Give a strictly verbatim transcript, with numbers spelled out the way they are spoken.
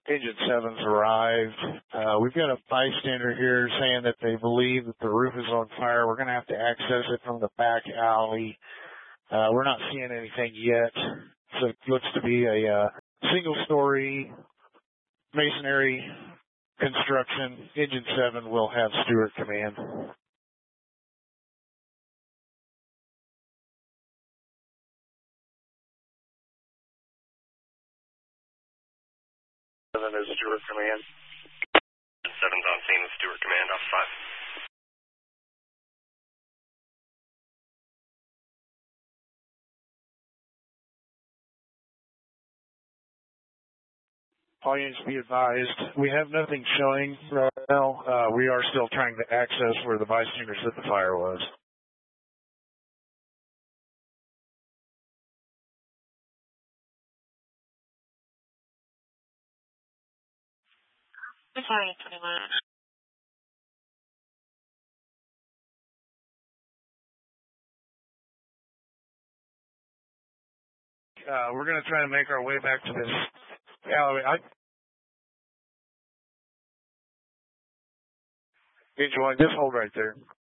Engine seven's arrived. Uh, we've got a bystander here saying that they believe that the roof is on fire. We're going to have to access it from the back alley. Uh, we're not seeing anything yet. So it looks to be a uh, single-story masonry construction. Engine seven will have Stewart command. Seven is Stewart command. Seven's on scene with Stewart command off five. All units be advised, we have nothing showing right now. Uh, we are still trying to access where the bystander said the fire was. Sorry, twenty-one. Uh, we're going to try to make our way back to this alleyway. I, Engine one, just hold right there.